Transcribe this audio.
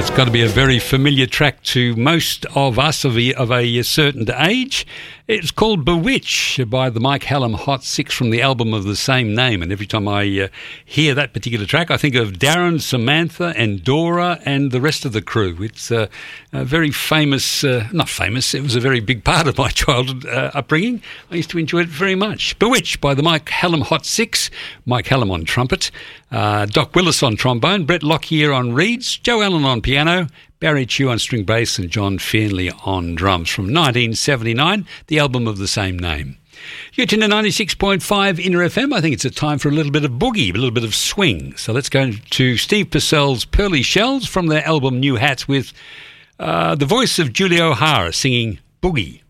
It's got to be a very familiar track to most of us of a certain age. It's called Bewitch by the Mike Hallam Hot Six from the album of the same name. And every time I hear that particular track, I think of Darren, Samantha and Dora and the rest of the crew. It's a very famous, not famous, it was a very big part of my childhood upbringing. I used to enjoy it very much. Bewitch by the Mike Hallam Hot Six, Mike Hallam on trumpet, Doc Willis on trombone, Brett Lockyer on reeds, Joe Allen on piano, Barry Chew on string bass and John Fearnley on drums from 1979, the album of the same name. You're tuned to 96.5 Inner FM. I think it's a time for a little bit of boogie, a little bit of swing. So let's go to Steve Purcell's Pearly Shells from their album New Hats with the voice of Julie O'Hara singing Boogie.